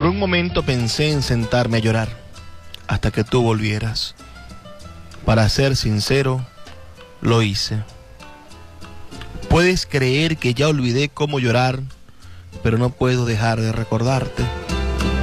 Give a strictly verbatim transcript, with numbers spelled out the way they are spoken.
un momento pensé en sentarme a llorar hasta que tú volvieras. Para ser sincero, lo hice. Puedes creer que ya olvidé cómo llorar, pero no puedo dejar de recordarte.